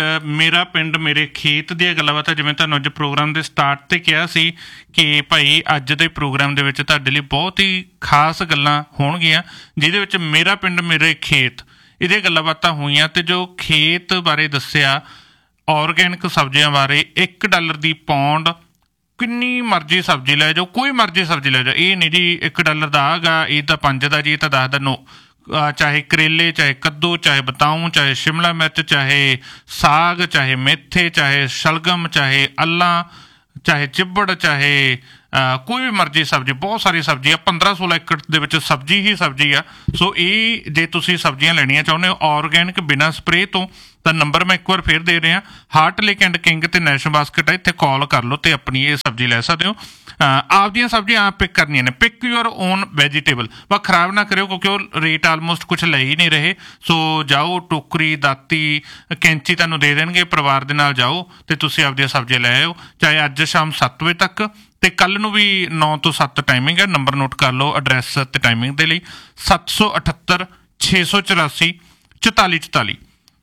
ਮੇਰਾ ਪਿੰਡ ਮੇਰੇ ਖੇਤ ਦੀਆਂ ਗੱਲਾਂ ਬਾਤਾਂ, ਜਿਵੇਂ ਤੁਹਾਨੂੰ ਅੱਜ ਪ੍ਰੋਗਰਾਮ ਦੇ ਸਟਾਰਟ 'ਤੇ ਕਿਹਾ ਸੀ ਕਿ ਭਾਈ ਅੱਜ ਦੇ ਪ੍ਰੋਗਰਾਮ ਦੇ ਵਿੱਚ ਤੁਹਾਡੇ ਲਈ ਬਹੁਤ ਹੀ ਖਾਸ ਗੱਲਾਂ ਹੋਣਗੀਆਂ, ਜਿਹਦੇ ਵਿੱਚ ਮੇਰਾ ਪਿੰਡ ਮੇਰੇ ਖੇਤ ਇਹਦੀਆਂ ਗੱਲਾਂ ਬਾਤਾਂ ਹੋਈਆਂ। ਅਤੇ ਜੋ ਖੇਤ ਬਾਰੇ ਦੱਸਿਆ, ਔਰਗੈਨਿਕ ਸਬਜ਼ੀਆਂ ਬਾਰੇ, $1 ਦੀ ਪੌਂਡ, ਕਿੰਨੀ ਮਰਜ਼ੀ ਸਬਜ਼ੀ ਲੈ ਜਾਓ, ਕੋਈ ਮਰਜ਼ੀ ਸਬਜ਼ੀ ਲੈ ਜਾਓ, ਇਹ ਨਹੀਂ ਜੀ $1 ਦਾ ਆਗਾ, ਇਹ ਤਾਂ 5 ਦਾ ਜੀ, ਇਹ ਤਾਂ 10 ਦਾ। ਨੋ, ਚਾਹੇ ਕਰੇਲੇ, ਚਾਹੇ ਕੱਦੂ, ਚਾਹੇ ਬਤਾਊਂ, ਚਾਹੇ ਸ਼ਿਮਲਾ ਮਿਰਚ, ਚਾਹੇ ਸਾਗ, ਚਾਹੇ ਮੇਥੇ, ਚਾਹੇ ਸ਼ਲਗਮ, ਚਾਹੇ ਅੱਲਾਂ, ਚਾਹੇ ਚਿੱਬੜ, ਚਾਹੇ ਕੋਈ ਵੀ ਮਰਜ਼ੀ ਸਬਜ਼ੀ, ਬਹੁਤ ਸਾਰੀ ਸਬਜ਼ੀ ਆ। 15-16 ਏਕੜ ਦੇ ਵਿੱਚ ਸਬਜ਼ੀ ਹੀ ਸਬਜ਼ੀ ਆ। ਸੋ ਇਹ ਜੇ ਤੁਸੀਂ ਸਬਜ਼ੀਆਂ ਲੈਣੀਆਂ ਚਾਹੁੰਦੇ ਹੋ ਔਰਗੈਨਿਕ ਬਿਨਾਂ ਸਪਰੇਅ ਤੋਂ, ਤਾਂ ਨੰਬਰ ਮੈਂ ਇੱਕ ਵਾਰ ਫਿਰ ਦੇ ਰਿਹਾ, ਹਾਰਟ ਲੇਕ ਐਂਡ ਕਿੰਗ ਅਤੇ ਨੈਸ਼ਨਲ ਬਾਸਕਟ ਹੈ, ਇੱਥੇ ਕਾਲ ਕਰ ਲਓ ਅਤੇ ਆਪਣੀ ਇਹ ਸਬਜ਼ੀ ਲੈ ਸਕਦੇ ਹੋ। ਆਪਦੀਆਂ ਸਬਜ਼ੀਆਂ ਆਪ ਪਿਕ ਕਰਨੀਆਂ ਨੇ, ਪਿਕ ਯੂਅਰ ਓਨ ਵੈਜੀਟੇਬਲ, ਬਸ ਖਰਾਬ ਨਾ ਕਰਿਓ ਕਿਉਂਕਿ ਉਹ ਰੇਟ ਆਲਮੋਸਟ ਕੁਛ ਲੈ ਹੀ ਨਹੀਂ ਰਹੇ। ਸੋ ਜਾਓ, ਟੋਕਰੀ, ਦਾਤੀ, ਕੈਂਚੀ ਤੁਹਾਨੂੰ ਦੇ ਦੇਣਗੇ, ਪਰਿਵਾਰ ਦੇ ਨਾਲ ਜਾਓ ਅਤੇ ਤੁਸੀਂ ਆਪਦੀਆਂ ਸਬਜ਼ੀਆਂ ਲੈ ਆਓ, ਚਾਹੇ ਅੱਜ ਸ਼ਾਮ 7 ਵਜੇ ਤੱਕ, ਅਤੇ ਕੱਲ੍ਹ ਨੂੰ ਵੀ 9 ਤੋਂ 7 ਟਾਈਮਿੰਗ ਹੈ। ਨੰਬਰ ਨੋਟ ਕਰ ਲਓ ਐਡਰੈਸ ਅਤੇ ਟਾਈਮਿੰਗ ਦੇ ਲਈ, 778 684 4444,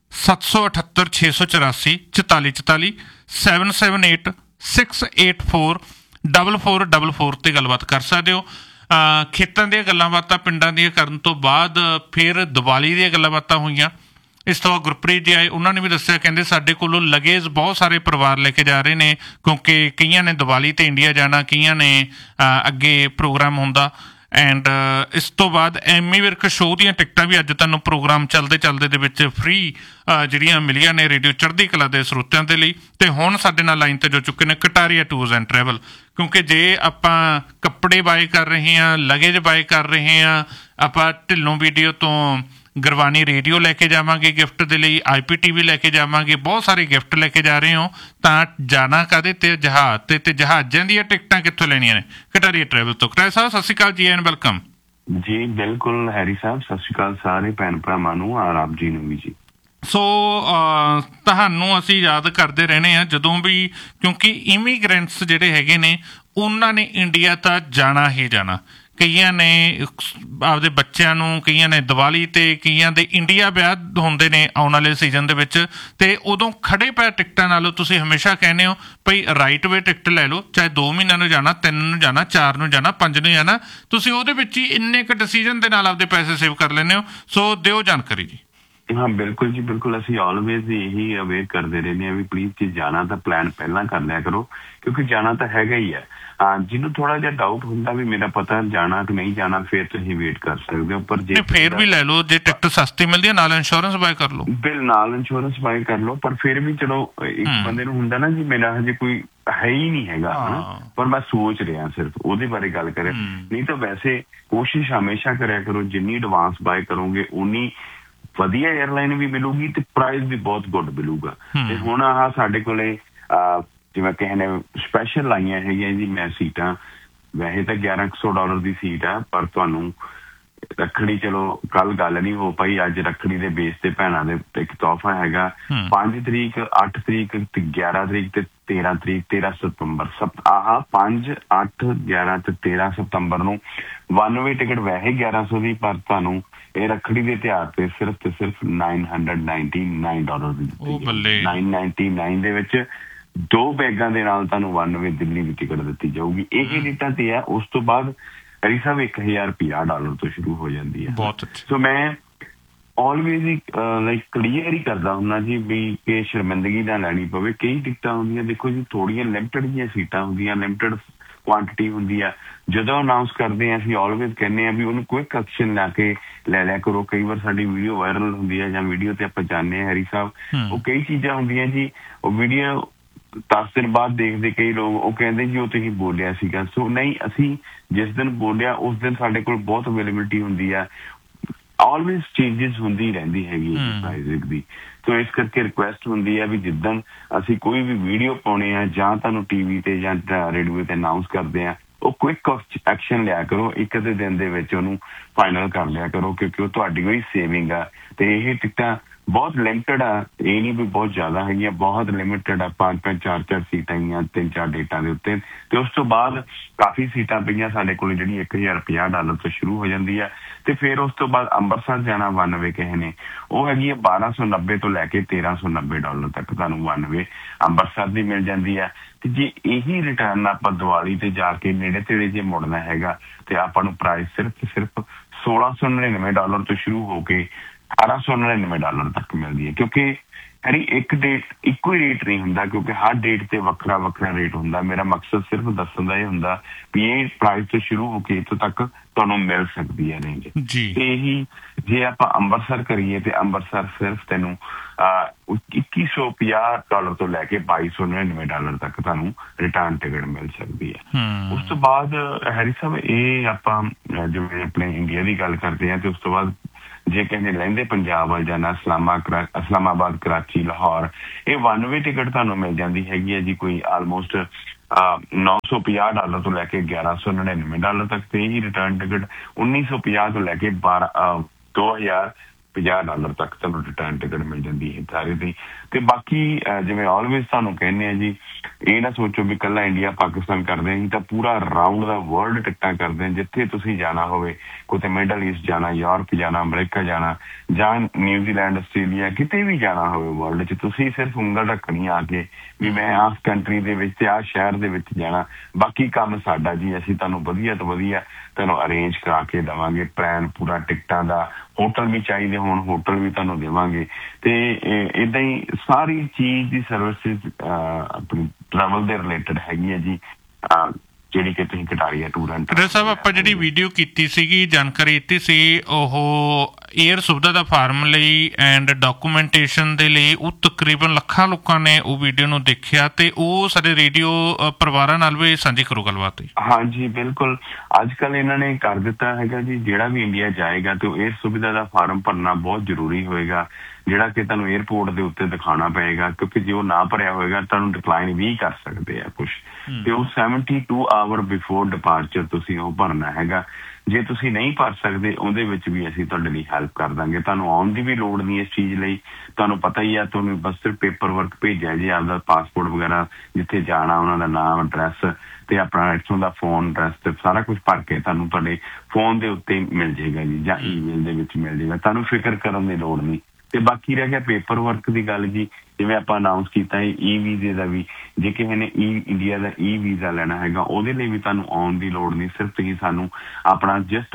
778 684 4444, 778 684 4444 'ਤੇ ਗੱਲਬਾਤ ਕਰ ਸਕਦੇ ਹੋ। ਖੇਤਾਂ ਦੀਆਂ ਗੱਲਾਂ ਬਾਤਾਂ, ਪਿੰਡਾਂ ਦੀਆਂ ਕਰਨ ਤੋਂ ਬਾਅਦ ਫਿਰ ਦੀਵਾਲੀ ਦੀਆਂ ਗੱਲਾਂ ਬਾਤਾਂ ਹੋਈਆਂ। ਇਸ ਤੋਂ ਬਾਅਦ ਗੁਰਪ੍ਰੀਤ ਜੀ ਆਏ, ਉਹਨਾਂ ਨੇ ਵੀ ਦੱਸਿਆ, ਕਹਿੰਦੇ ਸਾਡੇ ਕੋਲੋਂ ਲਗੇਜ ਬਹੁਤ ਸਾਰੇ ਪਰਿਵਾਰ ਲੈ ਕੇ ਜਾ ਰਹੇ ਨੇ, ਕਿਉਂਕਿ ਕਈਆਂ ਨੇ ਦੀਵਾਲੀ 'ਤੇ ਇੰਡੀਆ ਜਾਣਾ, ਕਈਆਂ ਨੇ ਅੱਗੇ ਪ੍ਰੋਗਰਾਮ ਹੁੰਦਾ। ਐਂਡ ਇਸ ਤੋਂ ਬਾਅਦ ਐਮੀ ਵਿਰਕ ਸ਼ੋਅ ਦੀਆਂ ਟਿਕਟਾਂ ਵੀ ਅੱਜ ਤੁਹਾਨੂੰ ਪ੍ਰੋਗਰਾਮ ਚੱਲਦੇ ਚੱਲਦੇ ਦੇ ਵਿੱਚ ਫ੍ਰੀ ਜਿਹੜੀਆਂ ਮਿਲੀਆਂ ਨੇ ਰੇਡੀਓ ਚੜ੍ਹਦੀ ਕਲਾ ਦੇ ਸਰੋਤਿਆਂ ਦੇ ਲਈ। ਅਤੇ ਹੁਣ ਸਾਡੇ ਨਾਲ ਲਾਈਨ 'ਤੇ ਜੋ ਚੁੱਕੇ ਨੇ ਕਟਾਰੀਆ ਟੂਰਸ ਐਂਡ ਟਰੈਵਲ, ਕਿਉਂਕਿ ਜੇ ਆਪਾਂ ਕੱਪੜੇ ਬਾਏ ਕਰ ਰਹੇ ਹਾਂ, ਲਗੇਜ ਬਾਏ ਕਰ ਰਹੇ ਹਾਂ, ਆਪਾਂ ਢਿੱਲੋਂ ਵੀਡੀਓ ਤੋਂ ਗੁਰਬਾਣੀ ਰੇਡੀਓ ਲੈ ਕੇ ਜਾਵਾਂਗੇ ਗਿਫਟ ਦੇ ਲਈ, IPTV ਲੈ ਕੇ ਜਾਵਾਂਗੇ, ਬਹੁਤ ਸਾਰੇ ਗਿਫਟ ਲੈ ਕੇ ਜਾ ਰਹੇ ਹੋ, ਤਾਂ ਜਾਣਾ ਕਾਹਦੇ 'ਤੇ? ਜਹਾਜ਼ 'ਤੇ। ਅਤੇ ਜਹਾਜ਼ਾਂ ਦੀਆਂ ਟਿਕਟਾਂ ਕਿੱਥੋਂ ਲੈਣੀਆਂ ਨੇ? ਕਟਾਰੀਆ ਟਰੈਵਲ ਤੋਂ। ਕਟਾਰੀਆ ਸਾਹਿਬ ਸਤਿ ਸ਼੍ਰੀ ਅਕਾਲ ਜੀ, ਐਂਡ ਵੈਲਕਮ ਜੀ। ਬਿਲਕੁਲ ਹੈਰੀ ਸਾਹਿਬ, ਸਤਿ ਸ਼੍ਰੀ ਅਕਾਲ ਸਾਰੇ ਭੈਣ ਭਰਾਵਾਂ ਨੂੰ, ਔਰ ਆਪ ਜੀ ਨੂੰ ਵੀ ਜੀ। ਸੋ ਤੁਹਾਨੂੰ ਅਸੀਂ ਯਾਦ ਕਰਦੇ ਰਹਿੰਦੇ ਹਾਂ ਜਦੋਂ ਵੀ, ਕਿਉਂਕਿ ਇਮੀਗ੍ਰੈਂਟਸ ਜਿਹੜੇ ਹੈਗੇ ਨੇ ਉਹਨਾਂ ਨੇ ਇੰਡੀਆ ਤਾਂ ਜਾਣਾ ਹੀ ਜਾਣਾ। ਕਈਆਂ ਨੇ ਆਪਦੇ ਬੱਚਿਆਂ ਨੂੰ, ਕਈਆਂ ਨੇ ਦੀਵਾਲੀ 'ਤੇ, ਕਈਆਂ ਦੇ ਇੰਡੀਆ ਵਿਆਹ ਹੁੰਦੇ ਨੇ ਆਉਣ ਵਾਲੇ ਸੀਜ਼ਨ ਦੇ ਵਿੱਚ, ਅਤੇ ਉਦੋਂ ਖੜੇ ਪਏ ਟਿਕਟਾਂ ਨਾਲੋਂ ਤੁਸੀਂ ਹਮੇਸ਼ਾ ਕਹਿੰਦੇ ਹੋ ਭਈ ਰਾਈਟ ਵੇ ਟਿਕਟ ਲੈ ਲਓ, ਚਾਹੇ 2 ਮਹੀਨਿਆਂ ਨੂੰ ਜਾਣਾ, 3 ਨੂੰ ਜਾਣਾ, 4 ਨੂੰ ਜਾਣਾ, 5 ਨੂੰ ਜਾਣਾ, ਤੁਸੀਂ ਉਹਦੇ ਵਿੱਚ ਹੀ ਇੰਨੇ ਕੁ ਡਿਸੀਜ਼ਨ ਦੇ ਨਾਲ ਆਪਦੇ ਪੈਸੇ ਸੇਵ ਕਰ ਲੈਂਦੇ ਹੋ। ਸੋ ਦਿਓ ਜਾਣਕਾਰੀ ਜੀ। ਹਾਂ ਬਿਲਕੁਲ ਜੀ, ਬਿਲਕੁਲ। ਅਸੀਂ ਆਲਵੇਜ਼ ਇਹੀ ਅਵੇਅਰ ਕਰਦੇ ਰਹਿੰਦੇ ਹਾਂ ਵੀ ਪਲੀਜ਼ ਜੇ ਜਾਣਾ ਤਾਂ ਪਲਾਨ ਪਹਿਲਾਂ ਕਰ ਲਿਆ ਕਰੋ, ਕਿਉਂਕਿ ਜਾਣਾ ਤਾਂ ਹੈਗਾ ਹੀ ਹੈ। ਜਿਹਨੂੰ ਥੋੜਾ ਜਿਹਾ ਡਾਊਟ ਹੁੰਦਾ ਵੀ ਮੇਰਾ ਪਤਾ ਜਾਣਾ ਕਿ ਨਹੀਂ ਜਾਣਾ, ਫਿਰ ਤੁਸੀਂ ਵੇਟ ਕਰ ਸਕਦੇ ਹੋ। ਪਰ ਜੇ ਫਿਰ ਵੀ ਲੈ ਲਓ, ਜੇ ਟਿਕਟ ਸਸਤੀ ਮਿਲਦੀ ਹੈ ਨਾਲ ਇੰਸ਼ੋਰੈਂਸ ਬਾਏ ਕਰ ਲਓ। ਨਾਲ ਇੰਸ਼ੋਰੈਂਸ ਬਾਏ ਕਰ ਲਓ, ਪਰ ਫਿਰ ਵੀ ਚਲੋ ਇੱਕ ਬੰਦੇ ਨੂੰ ਹੁੰਦਾ ਨਾ ਜੀ ਮੇਰਾ ਹਜੇ ਕੋਈ ਹੈ ਹੀ ਨਹੀਂ ਹੈਗਾ, ਪਰ ਮੈਂ ਸੋਚ ਰਿਹਾ, ਸਿਰਫ ਉਹਦੇ ਬਾਰੇ ਗੱਲ ਕਰੇ। ਨਹੀਂ ਤਾਂ ਵੈਸੇ ਕੋਸ਼ਿਸ਼ ਹਮੇਸ਼ਾ ਕਰਿਆ ਕਰੋ, ਜਿੰਨੀ ਐਡਵਾਂਸ ਬਾਏ ਕਰੋਗੇ ਉਨੀ ਵਧੀਆ ਏਅਰਲਾਈਨ ਵੀ ਮਿਲੂਗੀ ਤੇ ਪ੍ਰਾਈਸ ਵੀ ਬਹੁਤ ਗੁੱਡ ਮਿਲੂਗਾ। ਤੇ ਹੁਣ ਆਹ ਸਾਡੇ ਕੋਲੇ ਜਿਵੇਂ ਕਿਸੇ ਨੇ ਸਪੈਸ਼ਲ ਲਾਈਆਂ ਹੈਗੀਆਂ ਜੀ, ਮੈਂ ਸੀਟਾਂ ਵੈਸੇ ਤਾਂ $1100 ਦੀ ਸੀਟ ਆ, ਪਰ ਤੁਹਾਨੂੰ ਰੱਖੜੀ, ਚਲੋ ਕੱਲ ਗੱਲ ਨਹੀਂ ਹੋ ਪਾਈ, ਅੱਜ ਰੱਖੜੀ ਦੇ ਬੇਸ ਤੇ ਭੈਣਾਂ ਦੇ ਇੱਕ ਤੋਹਫਾ ਹੈਗਾ। 5 ਤਰੀਕ, 8 ਤਰੀਕ ਤੇ 11 ਤਰੀਕ ਤੇ 13 ਤਰੀਕ, 13 ਸਤੰਬਰ, 5, 8, 11 ਤੇ 13 ਸਤੰਬਰ ਨੂੰ 1 ਵੇ ਟਿਕਟ ਵੈਸੇ $1100 ਦੀ, ਪਰ ਤੁਹਾਨੂੰ ਇਹ ਰੱਖੜੀ ਦੇ ਤਿਉਹਾਰ ਤੇ ਸਿਰਫ ਤੇ ਸਿਰਫ $999 ਦੀ ਦਿੱਤੀ। 999 ਦੇ ਵਿੱਚ 2 ਬੈਗਾਂ ਦੇ ਨਾਲ ਤੁਹਾਨੂੰ 1 ਵੇ ਦਿੱਲੀ ਦੀ ਟਿਕਟ ਦਿੱਤੀ ਜਾਊਗੀ। ਇਹ ਰੇਟਾਂ ਤੇ ਹੈ। ਉਸ ਤੋਂ ਬਾਅਦ ਹਰੀ ਸਾਹਿਬ $1050 ਤੋਂ ਸ਼ੁਰੂ ਹੋ ਜਾਂਦੀ ਹੈ। ਸੋ ਮੈਂ ਆਲਵੇਜ਼ ਹੀ ਲਾਈਕ ਕਲੀਅਰ ਹੀ ਕਰਦਾ ਹੁੰਦਾ ਜੀ ਵੀ ਕਿ ਸ਼ਰਮਿੰਦਗੀ ਨਾ ਲੈਣੀ ਪਵੇ। ਕਈ ਟਿਕਟਾਂ ਹੁੰਦੀਆਂ, ਦੇਖੋ ਜੀ, ਥੋੜੀਆਂ ਲਿਮਟਿਡ ਜਿਹੀਆਂ ਸੀਟਾਂ ਹੁੰਦੀਆਂ, ਲਿਮਟਿਡ ਕੁਆਂਟਿਟੀ ਹੁੰਦੀ ਆ। ਜਦੋਂ ਅਨਾਊਂਸ ਕਰਦੇ ਹਾਂ ਅਸੀਂ ਆਲਵੇਜ਼ ਕਹਿੰਦੇ ਹਾਂ ਵੀ ਉਹਨੂੰ ਕੁਇਕ ਐਕਸ਼ਨ ਲੈ ਕੇ ਲੈ ਲਿਆ ਕਰੋ। ਕਈ ਵਾਰ ਸਾਡੀ ਵੀਡੀਓ ਵਾਇਰਲ ਹੁੰਦੀ ਹੈ ਜਾਂ ਵੀਡੀਓ ਤੇ ਆਪਾਂ ਜਾਂਦੇ ਹਾਂ ਹਰੀ ਸਾਹਿਬ, ਉਹ ਕਈ ਚੀਜ਼ਾਂ ਹੁੰਦੀਆਂ ਜੀ, ਉਹ ਵੀਡੀਓ 10 ਦਿਨ ਬਾਅਦ ਦੇਖਦੇ ਕਈ ਲੋਕ, ਉਹ ਕਹਿੰਦੇ ਜੀ ਉਹ ਤੁਸੀਂ ਬੋਲਿਆ ਸੀਗਾ। ਸੋ ਨਹੀਂ, ਅਸੀਂ ਜਿਸ ਦਿਨ ਬੋਲਿਆ ਉਸ ਦਿਨ ਸਾਡੇ ਕੋਲ ਬਹੁਤ ਅਵੇਲੇਬਿਲਿਟੀ ਹੁੰਦੀ ਆ। ਆਲਵੇਜ਼ ਚੇਂਜਿਸ ਹੁੰਦੀ ਰਹਿੰਦੀ ਹੈਗੀ ਪ੍ਰਾਈਸਿੰਗ ਦੀ। ਸੋ ਇਸ ਕਰਕੇ ਰਿਕੁਐਸਟ ਹੁੰਦੀ ਹੈ ਵੀ ਜਿੱਦਣ ਅਸੀਂ ਕੋਈ ਵੀ ਵੀਡੀਓ ਪਾਉਣੇ ਆ ਜਾਂ ਤੁਹਾਨੂੰ TV ਤੇ ਜਾਂ ਰੇਡੀਓ ਤੇ ਅਨਾਊਂਸ ਕਰਦੇ ਆ, ਉਹ ਕੁਇਕ ਐਕਸ਼ਨ ਲਿਆ ਕਰੋ, ਇੱਕ ਅੱਧੇ ਦਿਨ ਦੇ ਵਿੱਚ ਉਹਨੂੰ ਫਾਈਨਲ ਕਰ ਲਿਆ ਕਰੋ, ਕਿਉਂਕਿ ਉਹ ਤੁਹਾਡੀ ਕੋਈ ਸੇਵਿੰਗ ਆ। ਤੇ ਇਹ ਟਿਕਟਾਂ ਬਹੁਤ ਲਿਮਟਿਡ ਆ, ਇਹ ਨਹੀਂ ਵੀ ਬਹੁਤ ਜ਼ਿਆਦਾ ਹੈਗੀਆਂ, ਬਹੁਤ ਲਿਮਿਟਡ ਆ। 5-5 4-4 ਸੀਟਾਂ ਹੈਗੀਆਂ 3-4 ਡੇਟਾਂ ਦੇ ਉੱਤੇ। ਤੇ ਉਸ ਤੋਂ ਬਾਅਦ ਕਾਫੀ ਸੀਟਾਂ ਪਈਆਂ ਸਾਡੇ ਕੋਲ ਜਿਹੜੀ $1050 ਤੋਂ ਸ਼ੁਰੂ ਹੋ ਜਾਂਦੀ ਆ। ਤੇ ਫਿਰ ਉਸ ਤੋਂ ਬਾਅਦ ਅੰਮ੍ਰਿਤਸਰ ਜਾਣਾ 1 ਵੇ ਕਿਸੇ ਨੇ, ਉਹ ਹੈਗੀ ਹੈ $1290 ਤੋਂ ਲੈ ਕੇ $1390 ਤੱਕ ਤੁਹਾਨੂੰ 1 ਵੇ ਅੰਮ੍ਰਿਤਸਰ ਦੀ ਮਿਲ ਜਾਂਦੀ ਹੈ। ਤੇ ਜੇ ਇਹੀ ਰਿਟਰਨ ਆਪਾਂ ਦੀਵਾਲੀ ਤੇ ਜਾ ਕੇ ਨੇੜੇ ਤੇੜੇ ਜੇ ਮੁੜਨਾ ਹੈਗਾ ਤੇ ਆਪਾਂ ਨੂੰ ਪ੍ਰਾਈਸ ਸਿਰਫ $1699 ਤੋਂ ਸ਼ੁਰੂ ਹੋ ਕੇ $1899 ਤੱਕ ਮਿਲਦੀ ਹੈ। ਕਿਉਂਕਿ ਹਰੀ ਇੱਕ ਡੇਟ ਇੱਕੋ ਹੀ ਰੇਟ ਨਹੀਂ ਹੁੰਦਾ, ਕਿਉਂਕਿ ਹਰ ਡੇਟ ਤੇ ਵੱਖਰਾ ਵੱਖਰਾ ਰੇਟ ਹੁੰਦਾ। ਮੇਰਾ ਮਕਸਦ ਸਿਰਫ ਦੱਸਣ ਦਾ ਇਹ ਹੁੰਦਾ ਵੀ ਇਹ ਪ੍ਰਾਈਸ ਤੋਂ ਸ਼ੁਰੂ ਹੋ ਕੇ ਇੱਥੋਂ ਤੱਕ ਤੁਹਾਨੂੰ ਮਿਲ ਸਕਦੀ ਹੈ ਰੇਂਜ। ਤੇ ਇਹੀ ਜੇ ਆਪਾਂ ਅੰਮ੍ਰਿਤਸਰ ਕਰੀਏ ਤੇ ਅੰਮ੍ਰਿਤਸਰ ਸਿਰਫ ਤੈਨੂੰ $2150 ਤੋਂ ਲੈ ਕੇ $2299 ਤੱਕ ਤੁਹਾਨੂੰ ਰਿਟਰਨ ਟਿਕਟ ਮਿਲ ਸਕਦੀ ਹੈ। ਉਸ ਤੋਂ ਬਾਅਦ ਹੈਰੀ ਸਾਹਿਬ ਇਹ ਆਪਾਂ ਜਿਵੇਂ ਆਪਣੇ ਇੰਡੀਆ ਦੀ ਗੱਲ ਕਰਦੇ ਹਾਂ ਤੇ ਉਸ ਤੋਂ ਬਾਅਦ ਜੇ ਕਹਿੰਦੇ ਲਹਿੰਦੇ ਪੰਜਾਬ ਵੱਲ ਜਾਣਾ ਇਸਲਾਮਾਬਾਦ, ਕਰਾਚੀ, ਲਾਹੌਰ, ਇਹ 1 ਵੇ ਟਿਕਟ ਤੁਹਾਨੂੰ ਮਿਲ ਜਾਂਦੀ ਹੈਗੀ ਹੈ ਜੀ ਕੋਈ ਆਲਮੋਸਟ $950 ਤੋਂ ਲੈ ਕੇ $1199 ਤੱਕ। ਤੇ ਇਹੀ ਰਿਟਰਨ ਟਿਕਟ 1950 ਤੋਂ ਲੈ ਕੇ $2050 ਤੱਕ ਤੁਹਾਨੂੰ ਰਿਟਰਨ ਟਿਕਟ ਮਿਲ ਜਾਂਦੀ ਹੈ ਸਾਰੇ ਦੀ। ਤੇ ਬਾਕੀ ਜਿਵੇਂ ਆਲਵੇਜ਼ ਤੁਹਾਨੂੰ ਕਹਿੰਦੇ ਆ ਜੀ, ਇਹ ਨਾ ਸੋਚੋ ਵੀ ਇਕੱਲਾ ਇੰਡੀਆ ਪਾਕਿਸਤਾਨ ਕਰਦੇ ਹਾਂ, ਤਾਂ ਪੂਰਾ ਰਾਊਂਡ ਦਾ ਵਰਲਡ ਟਿਕਟਾਂ ਕਰਦੇ ਹਾਂ। ਜਿੱਥੇ ਤੁਸੀਂ ਜਾਣਾ ਹੋਵੇ, ਕਿਤੇ ਮਿਡਲ ਈਸਟ ਜਾਣਾ, ਯੂਰਪ ਜਾਣਾ, ਅਮਰੀਕਾ ਜਾਣਾ, ਜਾਂ ਨਿਊਜ਼ੀਲੈਂਡ, ਆਸਟ੍ਰੇਲੀਆ, ਕਿਤੇ ਵੀ ਜਾਣਾ ਹੋਵੇ ਵਰਲਡ 'ਚ, ਤੁਸੀਂ ਸਿਰਫ ਉਂਗਲ ਰੱਖਣੀ ਆ ਕੇ ਵੀ ਮੈਂ ਆਹ ਕੰਟਰੀ ਦੇ ਵਿੱਚ ਤੇ ਆਹ ਸ਼ਹਿਰ ਦੇ ਵਿੱਚ ਜਾਣਾ। ਬਾਕੀ ਕੰਮ ਸਾਡਾ ਜੀ, ਅਸੀਂ ਤੁਹਾਨੂੰ ਵਧੀਆ ਤੋਂ ਵਧੀਆ ਤੁਹਾਨੂੰ ਅਰੇਂਜ ਕਰਾ ਕੇ ਦੇਵਾਂਗੇ ਪਲਾਨ ਪੂਰਾ ਟਿਕਟਾਂ ਦਾ। ਹੋਟਲ ਵੀ ਚਾਹੀਦੇ ਹੋਣ ਹੋਟਲ ਵੀ ਤੁਹਾਨੂੰ ਦੇਵਾਂਗੇ। ਤੇ ਏਦਾਂ ਹੀ ਸਾਰੀ ਚੀਜ਼ ਦੀ ਸਰਵਿਸਿਜ਼ ਆਪਣੀ ਟਰੈਵਲ ਦੇ ਰਿਲੇਟਡ ਹੈਗੀ ਹੈ ਜੀ, ਜਿਹੜੀ ਕਿ ਤੁਸੀਂ ਕਟਾਰੀਆ ਟੂਰ ਐਂਡ ਟਰੈਵਲ ਸਾਹਿਬ ਆਪਾਂ ਜਿਹੜੀ ਵੀਡੀਓ ਕੀਤੀ ਸੀਗੀ, ਜਾਣਕਾਰੀ ਦਿੱਤੀ ਸੀ, ਉਹ ਏਅਰ ਸੁਵਿਧਾ ਦਾ ਫਾਰਮ ਲਈ ਐਂਡ ਡਾਕੂਮੈਂਟੇਸ਼ਨ ਦੇ ਲਈ, ਉਹ ਤਕਰੀਬਨ ਲੱਖਾਂ ਲੋਕਾਂ ਨੇ ਉਹ ਵੀਡੀਓ ਨੂੰ ਦੇਖਿਆ ਤੇ ਉਹ ਸਾਡੇ ਰੇਡੀਓ ਪਰਿਵਾਰਾਂ ਨਾਲ ਵੀ ਸਾਂਝੀ ਕਰੋ ਗੱਲਬਾਤ। ਹਾਂਜੀ ਬਿਲਕੁਲ, ਅੱਜ ਕੱਲ੍ਹ ਇਹਨਾਂ ਨੇ ਕਰ ਦਿੱਤਾ ਹੈਗਾ ਜੀ, ਜਿਹੜਾ ਵੀ ਇੰਡੀਆ ਜਾਏਗਾ ਤੇ ਏਅਰ ਸੁਵਿਧਾ ਦਾ ਫਾਰਮ ਭਰਨਾ ਬਹੁਤ ਜ਼ਰੂਰੀ ਹੋਏਗਾ, ਜਿਹੜਾ ਕਿ ਤੁਹਾਨੂੰ ਏਅਰਪੋਰਟ ਦੇ ਉੱਤੇ ਦਿਖਾਉਣਾ ਪਏਗਾ। ਕਿਉਂਕਿ ਜੇ ਉਹ ਨਾ ਭਰਿਆ ਹੋਏਗਾ ਤੁਹਾਨੂੰ ਡਿਕਲਾਈਨ ਵੀ ਕਰ ਸਕਦੇ ਆ ਕੁਛ, ਤੇ ਉਹ 72 ਆਵਰ ਬਿਫੋਰ ਡਿਪਾਰਚਰ ਤੁਸੀਂ ਉਹ ਭਰਨਾ ਹੈਗਾ। ਜੇ ਤੁਸੀਂ ਨਹੀਂ ਭਰ ਸਕਦੇ ਉਹਦੇ ਵਿੱਚ ਵੀ ਅਸੀਂ ਤੁਹਾਡੇ ਲਈ ਹੈਲਪ ਕਰ ਦਾਂਗੇ। ਤੁਹਾਨੂੰ ਆਉਣ ਦੀ ਵੀ ਲੋੜ ਨਹੀਂ ਇਸ ਚੀਜ਼ ਲਈ, ਤੁਹਾਨੂੰ ਪਤਾ ਹੀ ਆ, ਤੁਹਾਨੂੰ ਬਸ ਸਿਰਫ ਪੇਪਰ ਵਰਕ ਭੇਜਿਆ ਜੀ, ਆਪਦਾ ਪਾਸਪੋਰਟ ਵਗੈਰਾ, ਜਿੱਥੇ ਜਾਣਾ ਉਹਨਾਂ ਦਾ ਨਾਮ, ਐਡਰੈਸ ਤੇ ਆਪਣਾ ਇੱਥੋਂ ਦਾ ਫੋਨ ਐਡਰੈਸ ਤੇ ਸਾਰਾ ਕੁਛ ਭਰ ਕੇ ਤੁਹਾਨੂੰ ਤੁਹਾਡੇ ਫੋਨ ਦੇ ਉੱਤੇ ਮਿਲ ਜਾਏਗਾ ਜੀ, ਜਾਂ ਈਮੇਲ ਦੇ ਵਿੱਚ ਮਿਲ ਜਾਏਗਾ। ਤੁਹਾਨੂੰ ਫਿਕਰ ਕਰਨ ਦੀ ਲੋੜ ਨਹੀਂ। ਤੇ ਬਾਕੀ ਰਹਿ ਗਿਆ ਪੇਪਰ ਵਰਕ ਦੀ ਗੱਲ ਜੀ, ਜਿਵੇਂ ਆਪਾਂ ਅਨਾਊਂਸ ਕੀਤਾ ਈ ਵੀਜ਼ੇ ਦਾ ਵੀ, ਜੇ ਕਿਸੇ ਨੇ ਇੰਡੀਆ ਦਾ ਵੀਜ਼ਾ ਲੈਣਾ ਹੈਗਾ ਉਹਦੇ ਲਈ ਵੀ ਤੁਹਾਨੂੰ ਆਉਣ ਦੀ ਲੋੜ ਨਹੀਂ। ਸਿਰਫ ਤੁਸੀਂ ਸਾਨੂੰ ਆਪਣਾ ਜਸਟ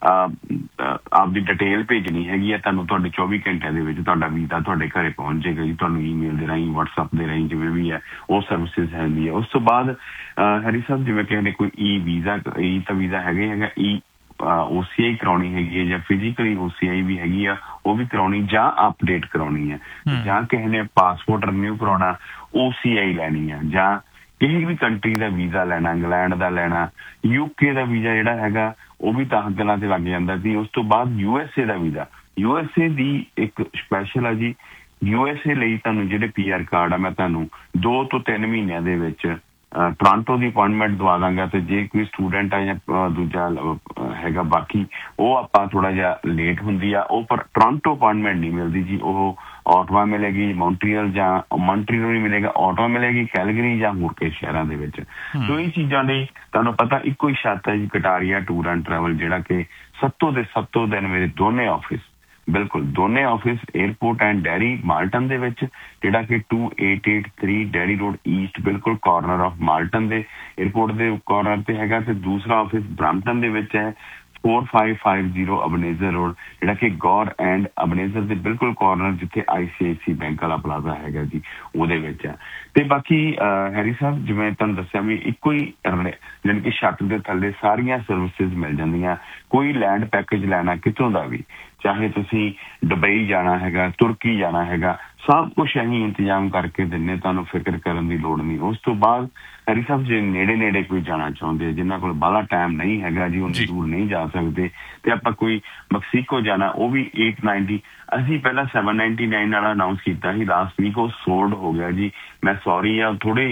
ਆਪਦੀ ਡਿਟੇਲ ਭੇਜਣੀ ਹੈਗੀ ਹੈ, ਤੁਹਾਨੂੰ ਤੁਹਾਡੇ 24 ਘੰਟਿਆਂ ਦੇ ਵਿੱਚ ਤੁਹਾਡਾ ਵੀਜ਼ਾ ਤੁਹਾਡੇ ਘਰੇ ਪਹੁੰਚ ਜਾਏਗਾ ਜੀ। ਤੁਹਾਨੂੰ ਈਮੇਲ ਦੇ ਰਾਹੀਂ, ਵਟਸਐਪ ਦੇ ਰਾਹੀਂ, ਜਿਵੇਂ ਵੀ ਹੈ ਉਹ ਸਰਵਿਸਿਜ਼ ਹੈਗੀ ਹੈ। ਉਸ ਤੋਂ ਬਾਅਦ ਹਰੀ ਸਾਹਿਬ ਜਿਵੇਂ ਕਿਸੇ ਨੇ ਕੋਈ ਵੀਜ਼ਾ ਹੈਗਾ OCI ਕਰਾਉਣੀ ਹੈਗੀ ਹੈ, ਜਾਂ ਫਿਜ਼ੀਕਲੀ OCI ਵੀ ਹੈਗੀ ਆ, ਉਹ ਵੀ ਕਰਾਉਣੀ, ਜਾਂ ਅਪਡੇਟ ਕਰਾਉਣੀ ਹੈ, ਜਾਂ ਕਿਸੇ ਨੇ ਪਾਸਪੋਰਟ ਰਿਨਿਊ ਕਰਾਉਣਾ OCI ਲੈਣੀ ਹੈ, ਜਾਂ ਕਿਸੇ ਵੀ ਕੰਟਰੀ ਦਾ ਵੀਜ਼ਾ ਲੈਣਾ, ਇੰਗਲੈਂਡ ਦਾ ਲੈਣਾ, UK ਦਾ ਵੀਜ਼ਾ ਜਿਹੜਾ ਹੈਗਾ ਉਹ ਵੀ 10 ਦਿਨਾਂ ਤੇ ਲੱਗ ਜਾਂਦਾ ਸੀ। ਉਸ ਤੋਂ ਬਾਅਦ USA ਦਾ ਵੀਜ਼ਾ, USA ਦੀ ਇੱਕ ਸਪੈਸ਼ਲ ਆ ਜੀ, USA ਲਈ ਤੁਹਾਨੂੰ ਜਿਹੜੇ PR ਕਾਰਡ ਆ ਮੈਂ ਤੁਹਾਨੂੰ 2 ਤੋਂ 3 ਮਹੀਨਿਆਂ ਦੇ ਵਿੱਚ ਟੋਰਾਂਟੋ ਦੀ ਅਪੁਆਇੰਟਮੈਂਟ ਦਵਾ ਦਾਂਗਾ। ਤੇ ਜੇ ਕੋਈ ਸਟੂਡੈਂਟ ਆ ਜਾਂ ਦੂਜਾ ਹੈਗਾ ਬਾਕੀ, ਉਹ ਆਪਾਂ ਥੋੜਾ ਜਿਹਾ ਲੇਟ ਹੁੰਦੀ ਆ, ਉਹ ਪਰ ਟੋਰਾਂਟੋ ਅਪੁਆਇੰਟਮੈਂਟ ਨਹੀਂ ਮਿਲਦੀ ਜੀ, ਉਹ ਆਟਵਾ ਮਿਲੇਗੀ, ਮੌਂਟਰੀਅਲ ਨਹੀਂ ਮਿਲੇਗਾ, ਆਟਵਾ ਮਿਲੇਗੀ, ਕੈਲਗਰੀ ਜਾਂ ਹੋਰ ਕਈ ਸ਼ਹਿਰਾਂ ਦੇ ਵਿੱਚ। ਸੋ ਇਹ ਚੀਜ਼ਾਂ ਲਈ ਤੁਹਾਨੂੰ ਪਤਾ ਇੱਕੋ ਹੀ ਛੱਤ ਹੈ ਜੀ, ਕਟਾਰੀਆ ਟੂਰ ਐਂਡ ਟਰੈਵਲ, ਜਿਹੜਾ ਕਿ ਸੱਤੋਂ ਦਿਨ ਮੇਰੇ ਦੋਨੇ ਆਫਿਸ, ਬਿਲਕੁਲ ਦੋਨੇ office airport and dairy Malton ਦੇ ਵਿੱਚ, ਜਿਹੜਾ ਕਿ 2883 ਡੈਰੀ ਰੋਡ ਈਸਟ, ਬਿਲਕੁਲ ਕਾਰਨਰ ਆਫ ਮਾਲਟਨ ਦੇ ਏਅਰਪੋਰਟ ਦੇ ਕਾਰਨਰ ਤੇ ਹੈਗਾ। ਤੇ ਦੂਸਰਾ ਆਫਿਸ ਬਰੈਂਪਟਨ ਦੇ ਵਿੱਚ ਹੈ, 4550 ਅਬਨੇਜ਼ਰ ਰੋਡ, ਜਿਹੜਾ ਕਿ ਗੌਰ ਐਂਡ ਅਬਨੇਜ਼ਰ ਦੇ ਬਿਲਕੁਲ ਕਾਰਨਰ, ਜਿੱਥੇ ICICI ਬੈਂਕ ਵਾਲਾ ਪਲਾਜ਼ਾ ਹੈਗਾ ਜੀ, ਉਹਦੇ ਵਿੱਚ ਹੈ। ਤੇ ਬਾਕੀ ਹੈਰੀ ਸਾਹਿਬ ਜਿਵੇਂ ਤੁਹਾਨੂੰ ਦੱਸਿਆ ਵੀ ਇੱਕੋ ਹੀ ਜਾਣੀ ਕਿ ਛੱਤ ਦੇ ਥੱਲੇ ਸਾਰੀਆਂ ਸਰਵਿਸਿਜ਼ ਮਿਲ ਜਾਂਦੀਆਂ। ਕੋਈ ਲੈਂਡ ਪੈਕੇਜ ਲੈਣਾ ਕਿਤੋਂ ਦਾ ਵੀ, ਚਾਹੇ ਤੁਸੀਂ ਦੁਬਈ ਜਾਣਾ ਹੈਗਾ, ਤੁਰਕੀ ਜਾਣਾ ਹੈਗਾ, ਸਭ ਕੁਛ ਅਸੀਂ ਇੰਤਜ਼ਾਮ ਕਰਕੇ ਦਿੰਦੇ, ਤੁਹਾਨੂੰ ਫਿਕਰ ਕਰਨ ਦੀ ਲੋੜ ਨਹੀਂ। ਉਸ ਤੋਂ ਬਾਅਦ ਹਰੀ ਸਾਹਿਬ ਜੇ ਨੇੜੇ ਕੋਈ ਜਾਣਾ ਚਾਹੁੰਦੇ, ਜਿਨ੍ਹਾਂ ਕੋਲ ਬਾਹਲਾ ਟਾਈਮ ਨਹੀਂ ਹੈਗਾ ਜੀ, ਉਹਨੇ ਦੂਰ ਨਹੀਂ ਜਾ ਸਕਦੇ, ਤੇ ਆਪਾਂ ਕੋਈ ਮੈਕਸੀਕੋ ਜਾਣਾ, ਉਹ ਵੀ 890, ਅਸੀਂ ਪਹਿਲਾਂ 799 ਵਾਲਾ ਅਨਾਊਂਸ ਕੀਤਾ ਸੀ ਲਾਸਟ ਵੀਕ, ਉਹ ਸੋਲਡ ਹੋ ਗਿਆ ਜੀ। ਮੈਂ ਸੌਰੀ ਆ, ਥੋੜੇ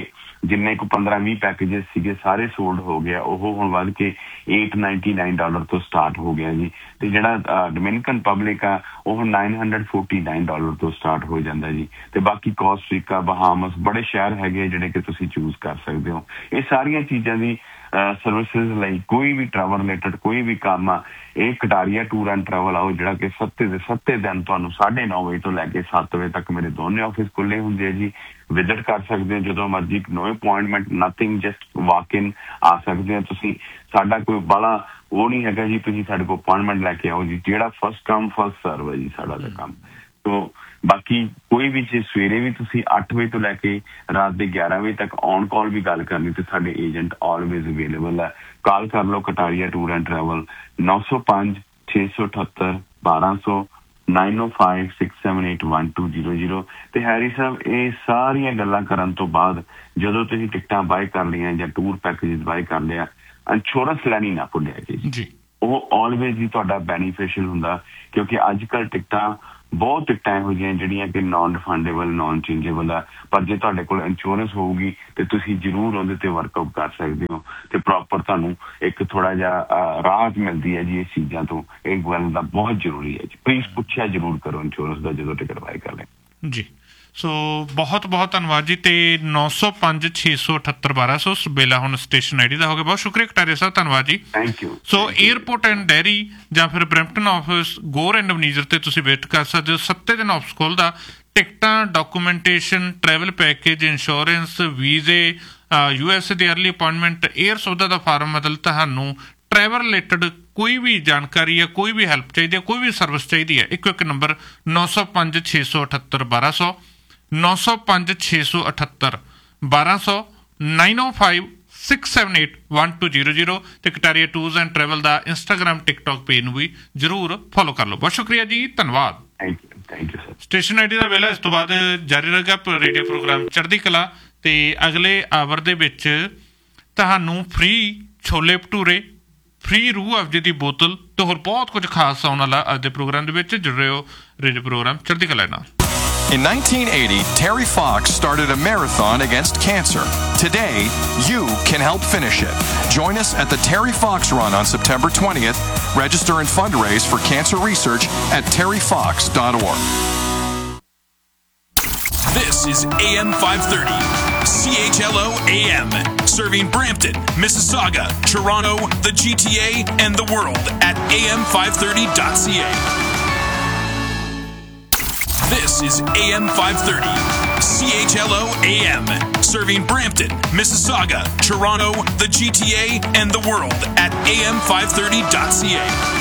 ਜਿੰਨੇ ਕੋ 15-20 ਪੈਕੇजेस ਸੀਗੇ ਸਾਰੇ ਸੋਲਡ ਹੋ ਗਿਆ। ਉਹ ਹੁਣ ਵੱਧ ਕੇ $899 ਤੋਂ ਸਟਾਰਟ ਹੋ ਗਿਆ ਜੀ। ਤੇ ਜਿਹੜਾ ਡੋਮਿਨਿਕਨ ਪਬਲਿਕ ਆ ਉਹ $949 ਤੋਂ ਸਟਾਰਟ ਹੋ ਜਾਂਦਾ ਜੀ। ਤੇ ਬਾਕੀ ਕੋਸਟਰੀਕਾ, ਬਹਾਮਸ, ਬੜੇ ਸ਼ਹਿਰ ਹੈਗੇ ਜਿਹੜੇ ਕਿ ਤੁਸੀਂ ਚੂਜ਼ ਕਰ ਸਕਦੇ ਹੋ। ਇਹ ਸਾਰੀਆਂ ਚੀਜ਼ਾਂ ਦੀ ਸਰਵਿਸਿਜ਼ ਲਈ ਕੋਈ ਵੀ ਟਰੈਵਲ ਰਿਲੇਟਡ ਕੋਈ ਵੀ ਕੰਮ ਆ, ਇਹ ਕਟਾਰੀਆ ਟੂਰ ਐਂਡ ਟਰੈਵਲ ਆਓ, ਜਿਹੜਾ ਕਿ ਸੱਤੇ ਦਿਨ ਤੁਹਾਨੂੰ 9:30 ਵਜੇ ਤੋਂ ਲੈ ਕੇ 7 ਵਜੇ ਤੱਕ ਮੇਰੇ ਦੋਨੇ ਆਫਿਸ ਖੁੱਲੇ ਹੁੰਦੇ ਆ ਜੀ। ਵਿਜ਼ਿਟ ਕਰ ਸਕਦੇ ਹੋ ਜਦੋਂ ਮਰਜ਼ੀ, ਨੋ ਅਪੁਆਇੰਟਮੈਂਟ, ਨਥਿੰਗ, ਜਸਟ ਵਾਕ ਇਨ ਆ ਸਕਦੇ ਹੋ ਤੁਸੀਂ। ਸਾਡਾ ਕੋਈ ਬੜਾ ਉਹ ਨਹੀਂ ਹੈਗਾ ਜੀ ਤੁਸੀਂ ਸਾਡੇ ਕੋਲ ਅਪੁਆਇੰਟਮੈਂਟ ਲੈ ਕੇ ਆਓ ਜੀ। ਜਿਹੜਾ ਫਸਟ ਕਮ ਫਸਟ ਸਰਵ ਹੈ ਜੀ ਸਾਡਾ ਦਾ ਕੰਮ। ਤੋ ਬਾਕੀ ਕੋਈ ਵੀ ਚੀਜ਼ ਸਵੇਰੇ ਵੀ ਤੁਸੀਂ 8 ਵਜੇ ਤੋਂ ਲੈ ਕੇ ਰਾਤ ਦੇ 11 ਵਜੇ ਤੱਕ ਔਨ ਕਾਲ ਵੀ ਗੱਲ ਕਰਨੀ ਤੇ ਸਾਡੇ ਏਜੰਟ ਆਲਵੇਜ਼ ਅਵੇਲੇਬਲ ਹੈ। ਕਾਲ ਕਰ ਲਓ ਕਟਾਰੀਆ ਟੂਰ ਐਂਡ ਟਰੈਵਲ 905-678-1200 905-678-1200। ਤੇ ਹੈਰੀ ਸਾਹਿਬ ਇਹ ਸਾਰੀਆਂ ਗੱਲਾਂ ਕਰਨ ਤੋਂ ਬਾਅਦ ਜਦੋਂ ਤੁਸੀਂ ਟਿਕਟਾਂ ਬਾਏ ਕਰ ਲਈਆਂ ਜਾਂ ਟੂਰ ਪੈਕੇਜ ਬਾਏ ਕਰ ਲਿਆ, ਇੰਸ਼ੋਰੈਂਸ ਲੈਣੀ ਨਾ ਭੁੱਲਿਆ ਜੀ। ਉਹ ਆਲਵੇਜ਼ ਹੀ ਤੁਹਾਡਾ ਬੈਨੀਫੀਸ਼ੀਅਲ ਹੁੰਦਾ ਕਿਉਂਕਿ ਅੱਜ ਕੱਲ੍ਹ ਟਿਕਟਾਂ ਬਹੁਤ ਟਿਕਟਾਂ ਇਹੋ ਜਿਹੀਆਂ ਜਿਹੜੀਆਂ ਕਿ ਨਾਨ ਰਿਫੰਡੇਬਲ, ਨਾਨ ਚੇਂਜੇਬਲ ਆ। ਪਰ ਜੇ ਤੁਹਾਡੇ ਕੋਲ ਇੰਸ਼ੋਰੈਂਸ ਹੋਊਗੀ ਤੇ ਤੁਸੀਂ ਜ਼ਰੂਰ ਉਹਦੇ ਤੇ ਵਰਕਆਊਟ ਕਰ ਸਕਦੇ ਹੋ ਤੇ ਪ੍ਰੋਪਰ ਤੁਹਾਨੂੰ ਇੱਕ ਥੋੜਾ ਜਿਹਾ ਰਾਹਤ ਮਿਲਦੀ ਹੈ ਜੀ ਇਸ ਚੀਜ਼ਾਂ ਤੋਂ। ਇਹ ਗੱਲ ਦਾ ਬਹੁਤ ਜ਼ਰੂਰੀ ਹੈ ਜੀ। ਪਲੀਜ਼ ਪੁੱਛਿਆ ਜ਼ਰੂਰ ਕਰੋ ਇੰਸ਼ੋਰੈਂਸ ਦਾ ਜਦੋਂ ਟਿਕਟ ਬਾਏ ਕਰ ਲੈ ਜੀ। ਸੋ ਬਹੁਤ ਬਹੁਤ ਧੰਨਵਾਦ ਜੀ। ਤੇ 905-678-1200 ਸਬੇਲਾ ਹੁਣ ਸਟੇਸ਼ਨ ਆਈਡੀ ਦਾ ਹੋ ਗਿਆ। ਬਹੁਤ ਸ਼ੁਕਰੀਆ ਕਟਾਰੀਆ ਸਾਹਿਬ, ਧੰਨਵਾਦ ਜੀ। Thank you. So airport and dairy ਜਾਂ ਫਿਰ ਬਰੈਂਪਟਨ ਆਫਿਸ ਗੋਰ ਐਂਡ ਮਨੀਜਰ ਤੇ ਤੁਸੀਂ ਵੇਟ ਕਰ ਸਕਦੇ ਹੋ। 7 ਦਿਨ ਆਫਿਸ ਖੁੱਲ੍ਹਦਾ। ਟਿਕਟਾਂ, ਡਾਕੂਮੈਂਟੇਸ਼ਨ, ਟਰੈਵਲ ਪੈਕੇਜ, ਇੰਸ਼ੋਰੈਂਸ, ਵੀਜ਼ੇ, USA ਦੀ ਅਰਲੀ ਅਪੁਆਇੰਟਮੈਂਟ, ਏਅਰ ਸੁਵਿਧਾ ਦਾ ਫਾਰਮ, ਮਤਲਬ ਤੁਹਾਨੂੰ ਟਰੈਵਲ ਰਿਲੇਟਡ ਕੋਈ ਵੀ ਜਾਣਕਾਰੀ ਹੈ, ਕੋਈ ਵੀ ਹੈਲਪ ਚਾਹੀਦੀ ਹੈ, ਕੋਈ ਵੀ ਸਰਵਿਸ ਚਾਹੀਦੀ ਹੈ, ਇੱਕੋ ਇੱਕ ਨੰਬਰ 905-678-1200 905-678-1200 905-678-1200 ਤੇ Kataria tours and travel the Instagram, TikTok page ਨੂੰ ਵੀ ਜ਼ਰੂਰ ਫੋਲੋ ਕਰ ਲਓ। ਬਹੁਤ ਸ਼ੁਕਰੀਆ ਜੀ, ਧੰਨਵਾਦ। Thank you sir. Station ID ਦਾ ਵੇਲਾ ਇਸ ਤੋਂ ਬਾਅਦ ਜਾਰੀ ਰਹੇਗਾ ਰੇਡੀਓ ਪ੍ਰੋਗਰਾਮ ਚੜ੍ਹਦੀ ਕਲਾ। ਤੇ ਅਗਲੇ ਆਵਰ ਦੇ ਵਿੱਚ ਤੁਹਾਨੂੰ ਫ੍ਰੀ ਛੋਲੇ ਭਟੂਰੇ, ਫ੍ਰੀ ਰੂਹ ਅਫਜੇ ਦੀ ਬੋਤਲ ਤੇ ਹੋਰ ਬਹੁਤ ਕੁਝ ਖਾਸ ਆਉਣ ਵਾਲਾ ਅੱਜ ਦੇ ਪ੍ਰੋਗਰਾਮ ਦੇ ਵਿੱਚ। ਜੁੜ ਰਹੇ ਹੋ ਰੇਡੀਓ ਪ੍ਰੋਗਰਾਮ ਚੜ੍ਹਦੀ ਕਲਾ ਨਾਲ। In 1980, Terry Fox started a marathon against cancer. Today, you can help finish it. Join us at the Terry Fox Run on September 20th. Register and fundraise for cancer research at terryfox.org. This is AM 530, CHLO AM, serving Brampton, Mississauga, Toronto, the GTA, and the world at am530.ca. This is AM 530, CHLO AM, serving Brampton, Mississauga, Toronto, the GTA, and the world at am530.ca.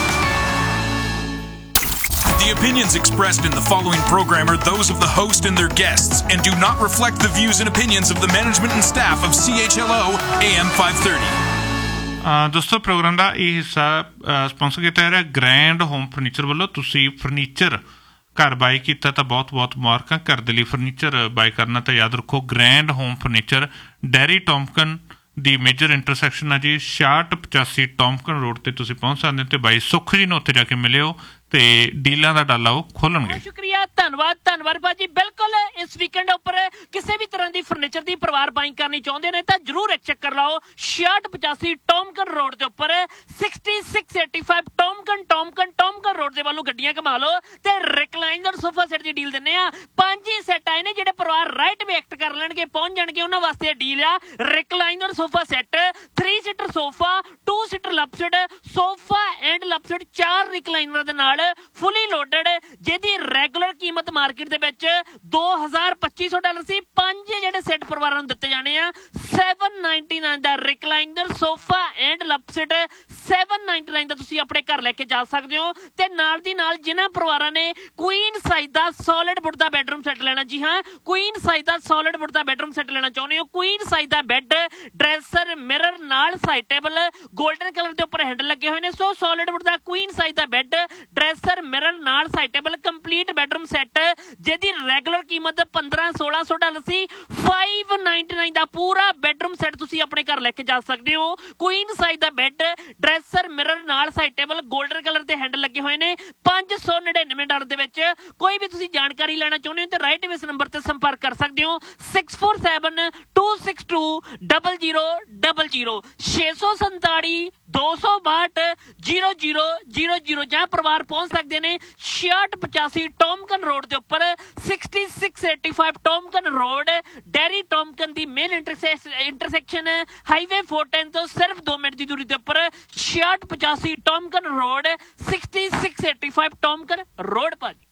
The opinions expressed in the following program are those of the host and their guests and do not reflect the views and opinions of the management and staff of CHLO AM 530. ਦੋਸਤੋ programme ਦਾ ਇਹ ਹਿੱਸਾ sponsor ਕੀਤਾ ਜਾ ਰਿਹਾ grand home furniture ਵੱਲੋਂ। ਤੁਸੀਂ furniture ਘਰ bye ਕੀਤਾ ਤਾਂ ਬਹੁਤ ਬਹੁਤ ਮੁਬਾਰਕਾਂ। ਘਰ ਦੇ ਲਈ ਫਰਨੀਚਰ ਬਾਏ ਕਰਨਾ ਤਾਂ ਯਾਦ ਰੱਖੋ ਗ੍ਰੈਂਡ ਹੋਮ ਫਰਨੀਚਰ, ਡੈਰੀ ਟੌਮਕਨ ਦੀ ਮੇਜਰ ਇੰਟਰਸੈਕਸ਼ਨ ਆ ਜੀ। 6685 ਟੌਮਕਨ ਰੋਡ ਤੇ ਤੁਸੀਂ ਪਹੁੰਚ ਸਕਦੇ ਹੋ ਤੇ ਬਾਈ ਸੁੱਖ ਜੀ ਨੂੰ ਉੱਥੇ ਜਾ ਕੇ ਮਿਲਿਓ ਤੇ ਡੀਲਾਂ ਦਾ ਡਾਲਾ ਉਹ ਖੋਲਣਗੇ। ਸ਼ੁਕਰੀਆ, ਧੰਨਵਾਦ ਭਾਜੀ। ਬਿਲਕੁਲ ਇਸ ਵੀਕਐਂਡ ਉੱਪਰ ਕਿਸੇ ਵੀ ਤਰ੍ਹਾਂ ਦੀ ਫਰਨੀਚਰ ਦੀ ਪਰਿਵਾਰ ਬਾਇੰਗ ਕਰਨੀ ਚਾਹੁੰਦੇ ਨੇ ਤਾਂ ਜਰੂਰ ਇੱਕ ਚੱਕਰ ਲਾਓ 6685 ਟੌਮਕਨ ਰੋਡ ਦੇ ਉੱਪਰ। 6685 ਟੌਮਕਨ ਰੋਡ ਦੇ ਵੱਲੋਂ ਗੱਡੀਆਂ ਘੁਮਾ ਲਓ ਤੇ ਰਿਕਲਾਈਨਰ ਸੋਫਾ ਸੈੱਟ ਦੀ ਡੀਲ ਦਿੰਦੇ ਆ। 5 ਹੀ ਸੈੱਟ ਆਏ ਨੇ ਜਿਹੜੇ ਪਰਿਵਾਰ ਰਾਈਟ ਵੇ ਐਕਟ ਕਰ ਲੈਣਗੇ, ਪਹੁੰਚ ਜਾਣਗੇ, ਉਹਨਾਂ ਵਾਸਤੇ ਡੀਲ ਆ recliner sofa set, 3 seater sofa, 2 seater ਲਪਸਡ sofa and ਲਪਸਡ, 4 recliner ਦੇ ਨਾਲ ਫੁੱਲੀ ਲੋਡਡ, ਜਿਹਦੀ ਰੈਗੂਲਰ ਕੀਮਤ ਮਾਰਕੀਟ ਦੇ ਵਿੱਚ $2,2500 ਸੀ। 5 ਜਿਹੜੇ ਸੈੱਟ ਪਰਿਵਾਰਾਂ ਨੂੰ ਦਿੱਤੇ ਜਾਣੇ ਆ। $799 ਦਾ ਰਿਕਲਾਈਨਰ ਸੋਫਾ ਐਂਡ ਲਪਸਡ, $799 ਦਾ ਤੁਸੀਂ ਆਪਣੇ ਘਰ ਲੈ ਕੇ ਜਾ ਸਕਦੇ ਹੋ। ਤੇ ਨਾਲ ਦੀ ਨਾਲ ਜਿਨ੍ਹਾਂ ਪਰਿਵਾਰਾਂ ਨੇ ਕੁਈਨ ਸਾਈਜ਼ ਦਾ ਸੋਲਿਡ ਵੁੱਡ ਦਾ ਬੈਡਰੂਮ ਸੈੱਟ ਲੈਣਾ, ਜੀ ਹਾਂ ਕੁਈਨ ਸਾਈਜ਼ ਦਾ ਸੋਲਿਡ ਵੁੱਡ ਦਾ ਬੈਡਰੂਮ ਸੈੱਟ ਲੈਣਾ ਚਾਹੁੰਦੇ ਹੋ, ਕੁਈਨ ਸਾਈਜ਼ ਦਾ ਬੈੱਡ, ਡਰੈਸਰ, ਮਿਰਰ ਨਾਲ ਸਾਈਡ ਟੇਬਲ, 골ਡਨ ਕਲਰ ਦੇ ਉੱਪਰ ਹੈਂਡਲ ਲੱਗੇ ਹੋਏ ਨੇ। ਸੋ ਸੋਲਿਡ ਵੁੱਡ ਦਾ ਕੁਈਨ ਸਾਈਜ਼ ਦਾ ਬੈੱਡ, ਡਰੈਸਰ, ਮਿਰਰ ਨਾਲ side table, complete bedroom set, ਜਿਹਦੀ ਰੈਗੂਲਰ ਕੀਮਤ $1,500-1,600 ਸੀ। $599 ਦਾ ਪੂਰਾ ਬੈਡਰੂਮ ਸੈੱਟ ਤੁਸੀਂ ਆਪਣੇ ਘਰ ਲੈ ਕੇ ਜਾ ਸਕਦੇ ਹੋ। ਕੁਈਨ ਸਾਈਜ਼ ਦਾ ਬੈੱਡ, ਕੰਪਰੈਸਰ ਮਿਰਰ ਨਾਲ ਸਾਈਡ ਟੇਬਲ 골ਡਨ ਕਲਰ ਦੇ ਹੈਂਡਲ ਲੱਗੇ ਹੋਏ ਨੇ $599 ਦੇ ਵਿੱਚ। ਕੋਈ ਵੀ ਤੁਸੀਂ ਜਾਣਕਾਰੀ ਲੈਣਾ ਚਾਹੁੰਦੇ ਹੋ ਤੇ ਰਾਈਟ ਇਸ ਨੰਬਰ ਤੇ ਸੰਪਰਕ ਕਰ ਸਕਦੇ ਹੋ 6472620000 647 262 0000 ਜਾਂ ਪਰਿਵਾਰ ਪਹੁੰਚ ਸਕਦੇ ਨੇ 6685 ਟੌਮਕਨ ਰੋਡ ਦੇ ਉੱਪਰ 6685 ਟੌਮਕਨ ਰੋਡ ਡੈਰੀ ਟੌਮਕਨ ਦੀ ਮੇਨ ਇੰਟਰਸੈਕਸ਼ਨ ਹਾਈਵੇ 410 ਤੋਂ ਸਿਰਫ 2 ਮਿੰਟ ਦੀ ਦੂਰੀ ਦੇ ਉੱਪਰ 6685 ਟੌਮਕਨ ਰੋਡ 6685 ਟੌਮਕਨ ਰੋਡ ਭਾਜੀ।